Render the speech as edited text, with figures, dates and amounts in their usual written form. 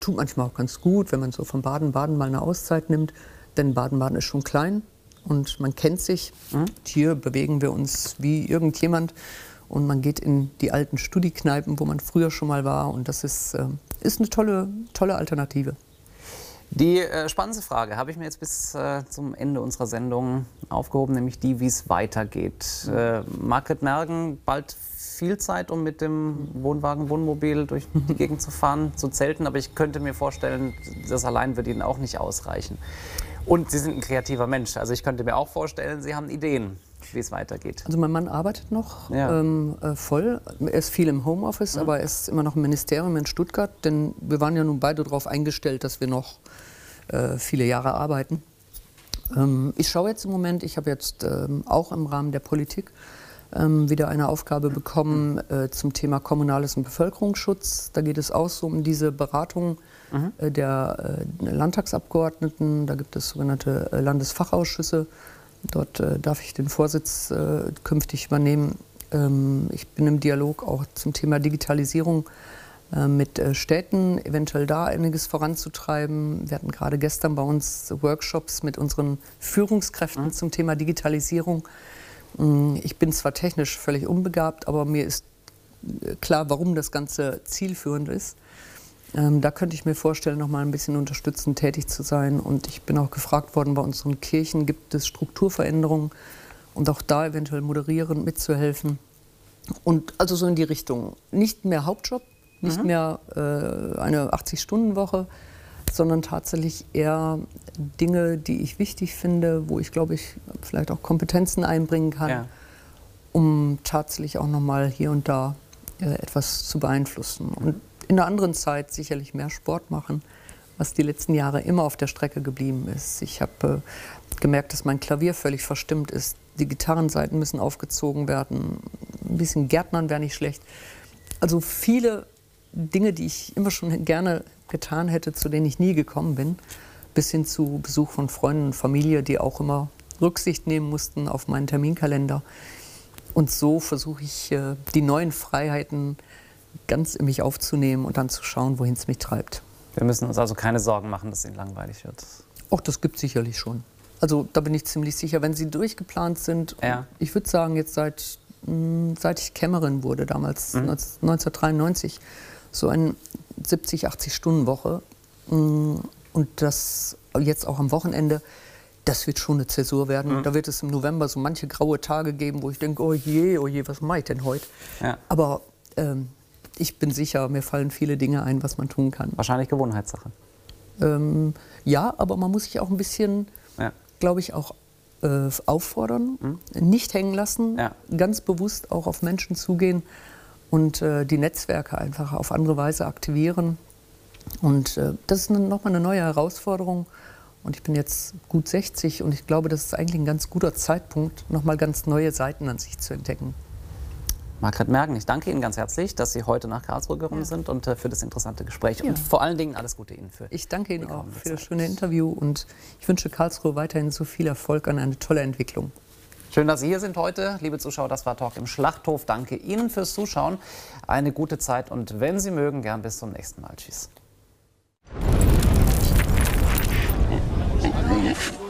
tut manchmal auch ganz gut, wenn man so von Baden-Baden mal eine Auszeit nimmt. Denn Baden-Baden ist schon klein und man kennt sich. Hier bewegen wir uns wie irgendjemand. Und man geht in die alten Studi-Kneipen, wo man früher schon mal war. Und das ist eine tolle Alternative. Die spannendste Frage habe ich mir jetzt bis zum Ende unserer Sendung aufgehoben, nämlich die, wie es weitergeht. Margret Mergen, bald viel Zeit, um mit dem Wohnwagen, Wohnmobil durch die Gegend zu fahren, zu zelten. Aber ich könnte mir vorstellen, das allein wird Ihnen auch nicht ausreichen. Und Sie sind ein kreativer Mensch. Also ich könnte mir auch vorstellen, Sie haben Ideen, wie es weitergeht. Also mein Mann arbeitet noch voll. Er ist viel im Homeoffice, aber er ist immer noch im Ministerium in Stuttgart. Denn wir waren ja nun beide darauf eingestellt, dass wir noch viele Jahre arbeiten. Ich schaue jetzt im Moment, ich habe jetzt auch im Rahmen der Politik wieder eine Aufgabe bekommen zum Thema kommunales und Bevölkerungsschutz. Da geht es auch so um diese Beratung der Landtagsabgeordneten. Da gibt es sogenannte Landesfachausschüsse. Dort darf ich den Vorsitz künftig übernehmen. Ich bin im Dialog auch zum Thema Digitalisierung mit Städten, eventuell da einiges voranzutreiben. Wir hatten gerade gestern bei uns Workshops mit unseren Führungskräften zum Thema Digitalisierung. Ich bin zwar technisch völlig unbegabt, aber mir ist klar, warum das Ganze zielführend ist. Da könnte ich mir vorstellen, noch mal ein bisschen unterstützend tätig zu sein. Und ich bin auch gefragt worden, bei unseren Kirchen gibt es Strukturveränderungen und auch da eventuell moderierend mitzuhelfen. Und also so in die Richtung. Nicht mehr Hauptjob, nicht mehr eine 80-Stunden-Woche, sondern tatsächlich eher Dinge, die ich wichtig finde, wo ich, glaube ich, vielleicht auch Kompetenzen einbringen kann, um tatsächlich auch noch mal hier und da etwas zu beeinflussen. Und in einer anderen Zeit sicherlich mehr Sport machen, was die letzten Jahre immer auf der Strecke geblieben ist. Ich habe gemerkt, dass mein Klavier völlig verstimmt ist. Die Gitarrensaiten müssen aufgezogen werden. Ein bisschen Gärtnern wäre nicht schlecht. Also viele Dinge, die ich immer schon gerne getan hätte, zu denen ich nie gekommen bin. Bis hin zu Besuch von Freunden und Familie, die auch immer Rücksicht nehmen mussten auf meinen Terminkalender. Und so versuche ich, die neuen Freiheiten ganz in mich aufzunehmen und dann zu schauen, wohin es mich treibt. Wir müssen uns also keine Sorgen machen, dass es Ihnen langweilig wird. Auch das gibt es sicherlich schon. Also da bin ich ziemlich sicher, wenn sie durchgeplant sind. Ich würde sagen, jetzt seit ich Kämmerin wurde, damals 1993, so eine 70-, 80-Stunden-Woche. Und das jetzt auch am Wochenende, das wird schon eine Zäsur werden. Da wird es im November so manche graue Tage geben, wo ich denke, oh je, was mache ich denn heute? Aber ich bin sicher, mir fallen viele Dinge ein, was man tun kann. Wahrscheinlich Gewohnheitssache. Ja, aber man muss sich auch ein bisschen, glaube ich, auch auffordern, nicht hängen lassen, ganz bewusst auch auf Menschen zugehen und die Netzwerke einfach auf andere Weise aktivieren. Und das ist nochmal eine neue Herausforderung. Und ich bin jetzt gut 60 und ich glaube, das ist eigentlich ein ganz guter Zeitpunkt, nochmal ganz neue Seiten an sich zu entdecken. Margret Mergen, ich danke Ihnen ganz herzlich, dass Sie heute nach Karlsruhe gekommen sind und für das interessante Gespräch. Und vor allen Dingen alles Gute Ihnen für Ich danke Ihnen auch für das schöne Interview und ich wünsche Karlsruhe weiterhin so viel Erfolg an eine tolle Entwicklung. Schön, dass Sie hier sind heute. Liebe Zuschauer, das war Talk im Schlachthof. Danke Ihnen fürs Zuschauen. Eine gute Zeit und wenn Sie mögen, gern bis zum nächsten Mal. Tschüss.